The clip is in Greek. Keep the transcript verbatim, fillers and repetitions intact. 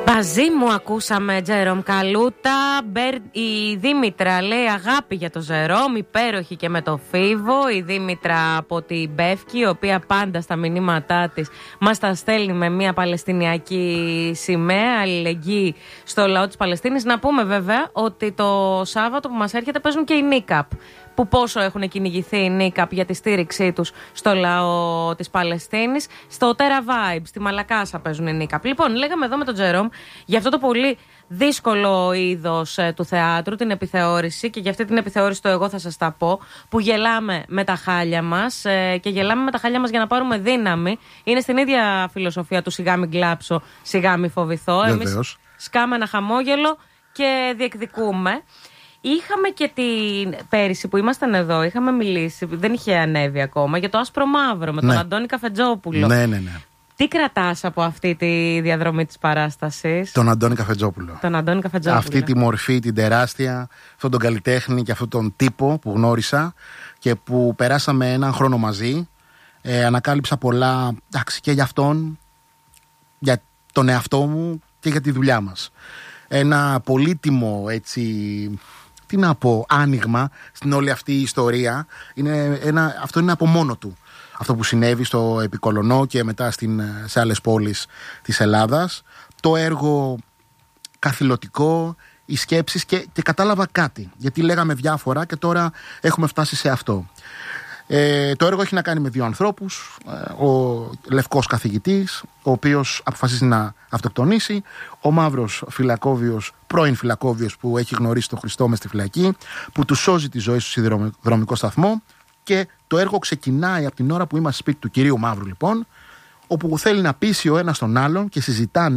Μαζί μου ακούσαμε Τζέρομ Καλούτα. Η Δήμητρα λέει αγάπη για το Τζέρομ, υπέροχη και με το Φίβο. Η Δήμητρα από την Μπεύκη, η οποία πάντα στα μηνύματά της μας τα στέλνει με μια παλαιστινιακή σημαία, αλληλεγγύη στο λαό της Παλαιστίνης. Να πούμε βέβαια ότι το Σάββατο που μας έρχεται παίζουν και οι ΝΙΚΑΠ, που πόσο έχουν κυνηγηθεί οι ΝΙΚΑΠ για τη στήριξή τους στο λαό της Παλαιστίνης. Στο Terra Vibe, στη Μαλακάσα παίζουν οι ΝΙΚΑΠ. Λοιπόν, λέγαμε εδώ με τον Τζέρομ για αυτό το πολύ δύσκολο είδος ε, του θεάτρου, την επιθεώρηση, και για αυτή την επιθεώρηση το εγώ θα σας τα πω, που γελάμε με τα χάλια μας ε, και γελάμε με τα χάλια μας για να πάρουμε δύναμη. Είναι στην ίδια φιλοσοφία του σιγά μην κλάψω, σιγά μην φοβηθώ. Εμείς σκάμε ένα χαμόγελο και διεκδικούμε. Είχαμε και την πέρυσι που ήμασταν εδώ, είχαμε μιλήσει, δεν είχε ανέβει ακόμα, για το άσπρο μαύρο με τον ναι. Αντώνη Καφετζόπουλο. Ναι, ναι, ναι. Τι κρατάς από αυτή τη διαδρομή της παράστασης? Τον Αντώνη Καφετζόπουλο. Τον Αντώνη Καφετζόπουλο. Αυτή τη μορφή, την τεράστια, αυτόν τον καλλιτέχνη και αυτόν τον τύπο που γνώρισα και που περάσαμε έναν χρόνο μαζί. Ε, ανακάλυψα πολλά, εντάξει, και για αυτόν, για τον εαυτό μου και για τη δουλειά μας. Ένα πολύτιμο, έτσι, τι να πω, άνοιγμα στην όλη αυτή η ιστορία. Είναι ένα, αυτό είναι από μόνο του. Αυτό που συνέβη στο Επικολονό και μετά στην, σε άλλες πόλεις της Ελλάδας. Το έργο καθηλωτικό, οι σκέψεις και, και κατάλαβα κάτι. Γιατί λέγαμε διάφορα και τώρα έχουμε φτάσει σε αυτό. Ε, το έργο έχει να κάνει με δύο ανθρώπους. Ο λευκός καθηγητής, ο οποίος αποφασίζει να αυτοκτονήσει. Ο μαύρος φυλακόβιος, πρώην φυλακόβιος που έχει γνωρίσει τον Χριστό μες στη φυλακή, που του σώζει τη ζωή στο σιδηροδρομικό σταθμό. Και το έργο ξεκινάει από την ώρα που είμαστε σπίτι του κυρίου Μαύρου, λοιπόν, όπου θέλει να πείσει ο ένας τον άλλον και συζητάνε